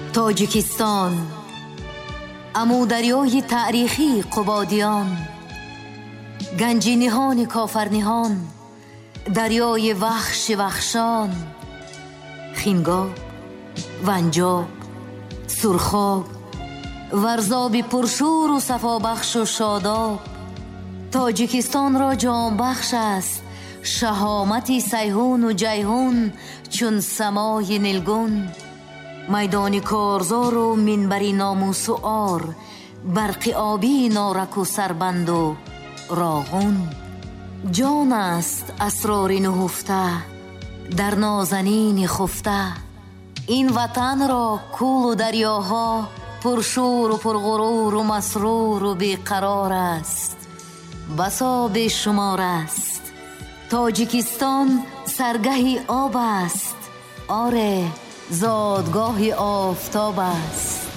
توجیکستان، امودریای تاریخی قبادیان، گنج نهان کافرنهان، دریای وحش وحشان، خینگاب، ونجاب، سرخاب، ورزاب پرشور و صفابخش و شاداب. تاجیکستان را جان بخش است شهامت سیهون و جیهون چون سمای نیلگون. میدان کارزار و منبر ناموس و عار، برق آبی نارک و سربند و راغون. جان است اسرار نهفته در نازنین خفته. این وطن را کول و دریاها پرشور و پرغرور و مسرور و بیقرار است، بسا بیشمار است. تاجیکستان سرگه آب است، آره زادگاه آفتاب است.